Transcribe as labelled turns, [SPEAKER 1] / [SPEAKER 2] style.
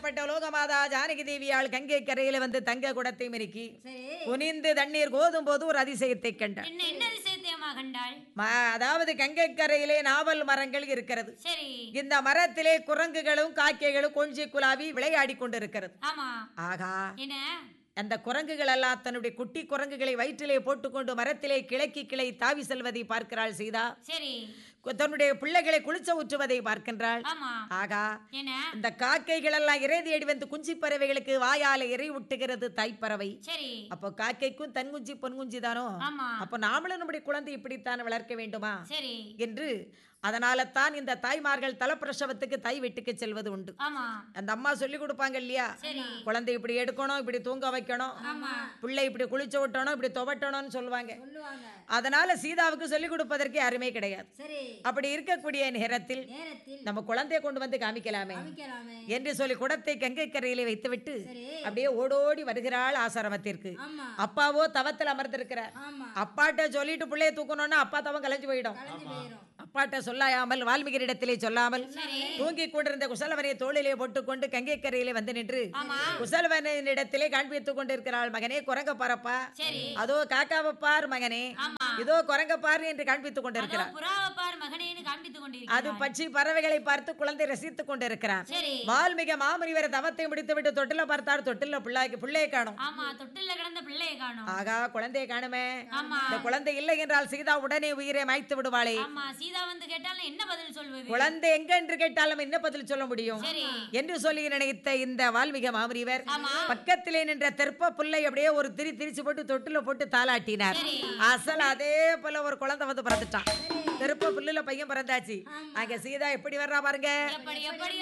[SPEAKER 1] அப்பேற்பட்ட லோகமாதா ஜானகி தேவியால் கங்கை கரையில வந்து தங்க குடத்தை மிருக்கி
[SPEAKER 2] சரி
[SPEAKER 1] குனிந்து தண்ணீர் கோதும் போது ஒரு அதிசயத்தை கண்டாள்.
[SPEAKER 2] என்ன அதிசயத்தை அம்மா கண்டாள்?
[SPEAKER 1] அதாவது கங்கை கரையிலே நாவல் மரங்கள் இருக்கிறது.
[SPEAKER 2] சரி
[SPEAKER 1] இந்த மரத்திலே குரங்குகளும் காக்கைகளும் கொஞ்சி குலாவி விளையாடி கொண்டிருக்கிறது.
[SPEAKER 2] ஆமா
[SPEAKER 1] ஆகா,
[SPEAKER 2] என்ன
[SPEAKER 1] அந்த குரங்குகள் எல்லாம் தன்னுடைய குட்டி குரங்குகளை வயிற்றிலே போட்டுக்கொண்டு மரத்திலே கிளைக்கு கிளை தாவி செல்வதை பார்க்கிறாள் சீதா.
[SPEAKER 2] சரி
[SPEAKER 1] தன்னுடைய பிள்ளைகளை குளிச்ச ஊற்றுவதை பார்க்கின்றாள்.
[SPEAKER 2] ஆமா
[SPEAKER 1] ஆகா,
[SPEAKER 2] என்ன
[SPEAKER 1] இந்த காக்கைகள் எல்லாம் இறை தேடி வந்து குஞ்சி பறவைகளுக்கு வாயால இறை விட்டுகிறது தாய்ப்பறவை.
[SPEAKER 2] சரி
[SPEAKER 1] அப்போ காக்கைக்கும் தன் குஞ்சி பொன் குஞ்சி தானோ,
[SPEAKER 2] ஆமா
[SPEAKER 1] அப்போ நாமளும் நம்முடைய குழந்தை இப்படித்தான் வளர்க்க வேண்டுமா
[SPEAKER 2] சரி
[SPEAKER 1] என்று அதனால தான் இந்த தாய்மார்கள் தலப்பிரசவத்துக்கு தாய் வீட்டுக்கு செல்வது உண்டு.
[SPEAKER 2] ஆமா
[SPEAKER 1] அந்த அம்மா சொல்லி கொடுப்பாங்க இல்லையா,
[SPEAKER 2] சரி
[SPEAKER 1] குழந்தை இப்படி எடுக்கணும், இப்படி தூங்க வைக்கணும்,
[SPEAKER 2] ஆமா
[SPEAKER 1] பிள்ளை இப்படி குளிச்சு விட்டணும், இப்படி துவட்டணும்னு சொல்லுவாங்க.
[SPEAKER 2] சொல்லுவாங்க.
[SPEAKER 1] அதனால சீதாவுக்கு சொல்லி கொடுப்பதற்கு யாருமே கிடையாது.
[SPEAKER 2] சரி
[SPEAKER 1] அப்படி இருக்கக்கூடிய நேரத்தில்
[SPEAKER 2] நேரத்தில்
[SPEAKER 1] நம்ம குழந்தையை கொண்டு வந்து காமிக்கலாமே
[SPEAKER 2] காமிக்கலாமே
[SPEAKER 1] என்று சொல்லி குடத்தை கங்கை கரையிலே வைத்துவிட்டு
[SPEAKER 2] சரி
[SPEAKER 1] அப்படியே ஓடோடி வருகிறாள் ஆசிரமத்திற்கு.
[SPEAKER 2] ஆமா
[SPEAKER 1] அப்பாவோ தவத்தில் அமர்ந்திருக்கிறார்.
[SPEAKER 2] ஆமா
[SPEAKER 1] அப்பாட்ட சொல்லிட்டு பிள்ளைய தூக்கணும்னா அப்பா தவம் கலைஞ்சு போயிடும்.
[SPEAKER 2] கலந்து போயிரும்.
[SPEAKER 1] அப்பாட்ட சொல்லாமல் வால்மீகியிடத்திலே சொல்லாமல்
[SPEAKER 2] சரி
[SPEAKER 1] தூங்கி கொண்டிருந்த குசலவனை தோளிலே போட்டுக்கொண்டு கங்கை கரையிலே வந்து நின்று
[SPEAKER 2] ஆமா
[SPEAKER 1] குசலவனிடத்திலே காண்பித்துக் கொண்டிருக்கிறாள். மகனே குரங்க பாரப்பா,
[SPEAKER 2] சரி
[SPEAKER 1] அதோ காக்காவை பார் மகனே,
[SPEAKER 2] ஆமா
[SPEAKER 1] இதோ குரங்க பார் என்று காண்பித்துக்
[SPEAKER 2] அதோ
[SPEAKER 1] கொண்டிருக்கிறார்.
[SPEAKER 2] புறாவை பார் மகனேன்னு காண்பித்துக்
[SPEAKER 1] அது
[SPEAKER 2] கொண்டிருக்கிறார்.
[SPEAKER 1] பட்சி பறவைகளை பார்த்து குழந்தை ரசித்துக் கொண்டிருக்கிறார்.
[SPEAKER 2] சரி
[SPEAKER 1] வால்மீக மாமுனிவர் தவத்தை முடித்து விட்டு தொட்டில பார்த்தார். தொட்டில பிள்ளையை காணும்.
[SPEAKER 2] ஆமா தொட்டில்ல கிடந்த பிள்ளையை காணோம்.
[SPEAKER 1] ஆகா, குழந்தையை காணுமே.
[SPEAKER 2] ஆமா
[SPEAKER 1] இந்த குழந்தை இல்லை என்றால் சீதா உடனே உயிரை மாய்த்து விடுவாளே.
[SPEAKER 2] ஆமா சீதா வந்து கேட்டாலும் என்ன பதில் சொல்வது?
[SPEAKER 1] குழந்தை எங்க என்று கேட்டாலும் என்ன பதில் சொல்ல முடியும்
[SPEAKER 2] சரி
[SPEAKER 1] என்று சொல்லி நினைத்த இந்த வால்மீக மாமுனிவர்
[SPEAKER 2] ஆமா
[SPEAKER 1] பக்கத்திலே நின்ற தெற்ப புல்லை அப்படியே ஒரு திரிச்சு போட்டு தொட்டில போட்டு தாளாட்டினார்.
[SPEAKER 2] சரி
[SPEAKER 1] அசல் அதே போல ஒரு குழந்தை வந்து பிறந்துட்டான். தெருப்ப புல்லுல பையன் பிறந்தாச்சு. அங்க சீதா எப்படி வர்றா பாருங்க.
[SPEAKER 2] எப்படி எப்படி